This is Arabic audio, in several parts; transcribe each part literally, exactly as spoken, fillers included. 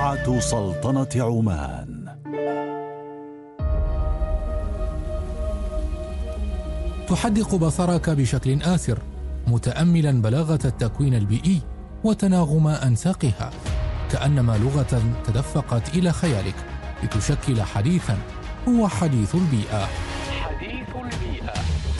إذاعة سلطنة عمان. تحدق بصرك بشكل آسر متأملا بلاغة التكوين البيئي وتناغم أنساقها، كأنما لغة تدفقت إلى خيالك لتشكل حديثا هو حديث البيئة. حديث البيئة،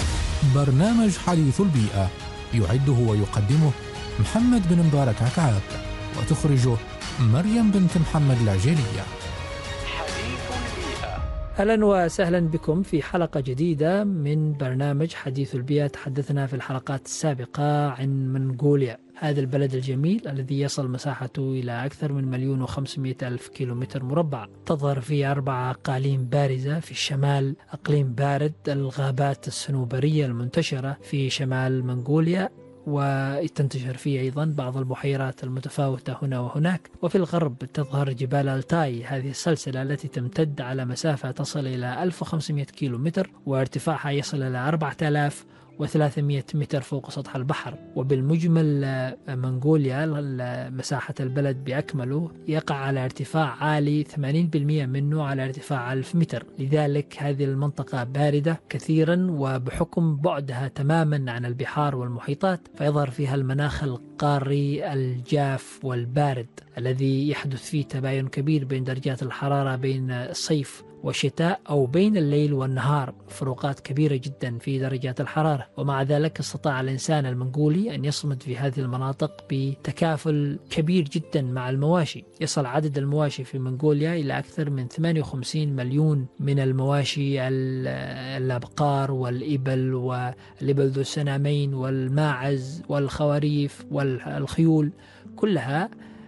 برنامج حديث البيئة يعده ويقدمه محمد بن مبارك عكعاك، وتخرجه مريم بنت محمد العجيلية. حديث البيئة. أهلا وسهلا بكم في حلقة جديدة من برنامج حديث البيئة. تحدثنا في الحلقات السابقة عن منغوليا، هذا البلد الجميل الذي يصل مساحته إلى أكثر من مليون وخمسمائة ألف كيلومتر مربع. تظهر فيه أربع أقاليم بارزة. في الشمال أقليم بارد، الغابات الصنوبرية المنتشرة في شمال منغوليا، وتنتشر فيه أيضا بعض البحيرات المتفاوتة هنا وهناك. وفي الغرب تظهر جبال التاي، هذه السلسلة التي تمتد على مسافة تصل إلى ألف وخمسمائة كيلومتر، وارتفاعها يصل إلى أربعة آلاف وثلاثمائة متر فوق سطح البحر. وبالمجمل منغوليا مساحة البلد بأكمله يقع على ارتفاع عالي، ثمانين بالمئة منه على ارتفاع ألف متر. لذلك هذه المنطقة باردة كثيرا، وبحكم بعدها تماما عن البحار والمحيطات فيظهر فيها المناخ القاري الجاف والبارد الذي يحدث فيه تباين كبير بين درجات الحرارة بين الصيف والشتاء، أو بين الليل والنهار، فروقات كبيرة جدا في درجات الحرارة. ومع ذلك استطاع الإنسان المنغولي أن يصمد في هذه المناطق بتكافل كبير جدا مع المواشي. يصل عدد المواشي في منغوليا إلى أكثر من ثمانية وخمسين مليون من المواشي، الأبقار والإبل والإبل ذو السنامين والماعز والخواريف والخيول، كلها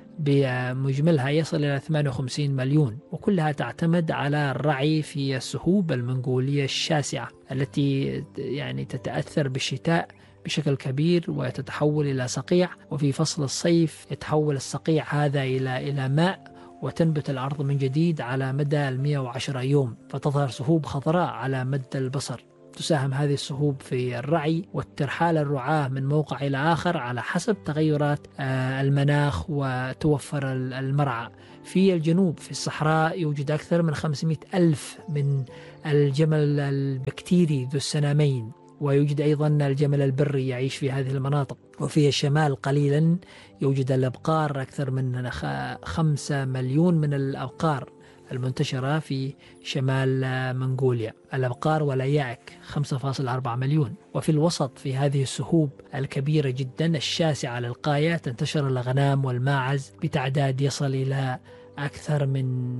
بمجملها يصل إلى ثمانية وخمسين مليون، وكلها تعتمد على الرعي في السهوب المنغولية الشاسعة التي يعني تتأثر بالشتاء بشكل كبير وتتحول إلى صقيع، وفي فصل الصيف يتحول الصقيع هذا إلى إلى ماء، وتنبت الأرض من جديد على مدى مئة وعشرة يوم، فتظهر سهوب خضراء على مد البصر. تساهم هذه السهوب في الرعي والترحال الرعاة من موقع إلى آخر على حسب تغيرات المناخ، وتوفر المرعى. في الجنوب في الصحراء يوجد أكثر من خمسمائة ألف من الجمل البكتيري ذو السنامين، ويوجد أيضا الجمل البري يعيش في هذه المناطق. وفي الشمال قليلا يوجد الأبقار، أكثر من خمسة مليون من الأبقار المنتشرة في شمال منغوليا، الأبقار والأيائك خمسة فاصلة أربعة مليون. وفي الوسط في هذه السهوب الكبيرة جدا الشاسعة للغاية تنتشر الأغنام والماعز بتعداد يصل إلى أكثر من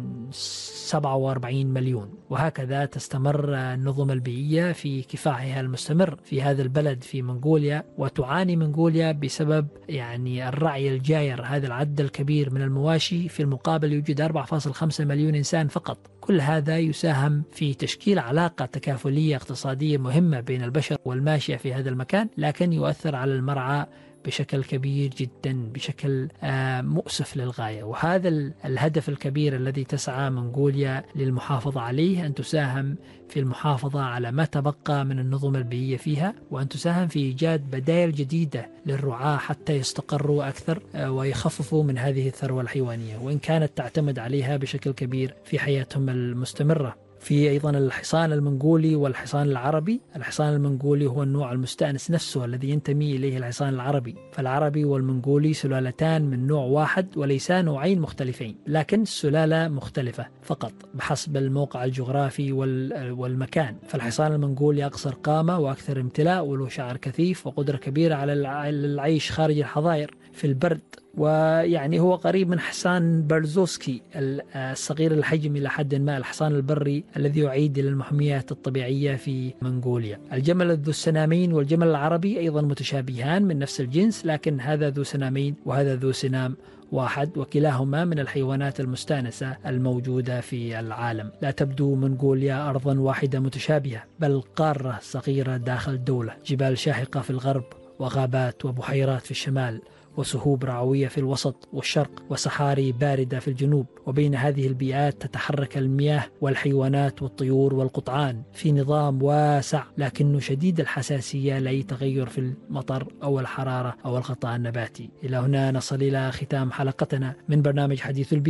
سبعة وأربعين مليون. وهكذا تستمر النظم البيئية في كفاحها المستمر في هذا البلد في منغوليا. وتعاني منغوليا بسبب يعني الرعي الجاير، هذا العدد الكبير من المواشي، في المقابل يوجد أربعة فاصلة خمسة مليون إنسان فقط. كل هذا يساهم في تشكيل علاقة تكافلية اقتصادية مهمة بين البشر والماشية في هذا المكان، لكن يؤثر على المرعى بشكل كبير جدا، بشكل مؤسف للغاية. وهذا الهدف الكبير الذي تسعى منغوليا للمحافظة عليه، أن تساهم في المحافظة على ما تبقى من النظم البيئية فيها، وأن تساهم في إيجاد بدائل جديدة للرعاة حتى يستقروا أكثر ويخففوا من هذه الثروة الحيوانية، وإن كانت تعتمد عليها بشكل كبير في حياتهم المستمرة. في أيضا الحصان المنغولي والحصان العربي. الحصان المنغولي هو النوع المستأنس نفسه الذي ينتمي إليه الحصان العربي، فالعربي والمنغولي سلالتان من نوع واحد وليسا نوعين مختلفين، لكن السلالة مختلفة فقط بحسب الموقع الجغرافي والمكان. فالحصان المنغولي أقصر قامة وأكثر امتلاء، وله شعر كثيف وقدرة كبيرة على العيش خارج الحظائر في البرد، ويعني هو قريب من حصان برزوسكي الصغير الحجم إلى حد ما، الحصان البري الذي يعيد إلى المحميات الطبيعية في منغوليا. الجمل ذو السنامين والجمل العربي أيضا متشابهان من نفس الجنس، لكن هذا ذو سنامين وهذا ذو سنام واحد، وكلاهما من الحيوانات المستأنسة الموجودة في العالم. لا تبدو منغوليا أرضا واحدة متشابهة، بل قارة صغيرة داخل دولة، جبال شاهقة في الغرب، وغابات وبحيرات في الشمال، وسهوب رعوية في الوسط والشرق، وصحاري باردة في الجنوب. وبين هذه البيئات تتحرك المياه والحيوانات والطيور والقطعان في نظام واسع، لكنه شديد الحساسية لأي تغير في المطر أو الحرارة أو الغطاء النباتي. إلى هنا نصل إلى ختام حلقتنا من برنامج حديث البيئة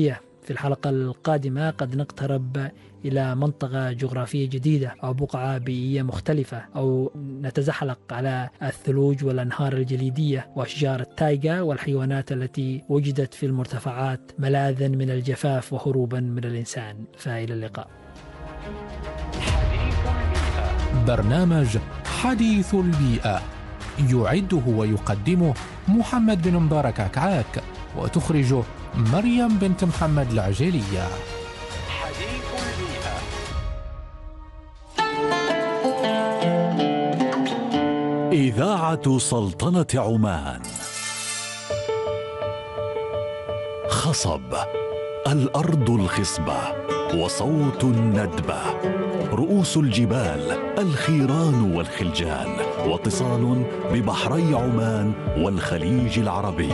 في الحلقة القادمة قد نقترب إلى منطقة جغرافية جديدة أو بقعة بيئية مختلفة، أو نتزحلق على الثلوج والأنهار الجليدية وأشجار التايغا والحيوانات التي وجدت في المرتفعات ملاذا من الجفاف وهروبا من الإنسان. فإلى اللقاء. حديث البيئة. برنامج حديث البيئة يعده ويقدمه محمد بن مبارك عكعاك، وتخرجه مريم بنت محمد العجيلية. حديث البيئة. إذاعة سلطنة عمان. خصب، الأرض الخصبة وصوت الندبة، رؤوس الجبال، الخيران والخلجان، واتصال ببحري عمان والخليج العربي.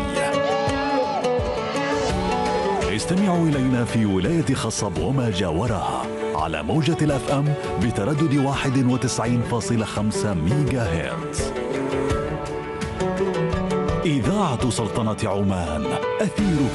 استمعوا إلينا في ولاية خصب وما جاورها على موجة الأف أم بتردد واحد وتسعين فاصلة خمسة ميجا هرتز. إذاعة سلطنة عمان، أثير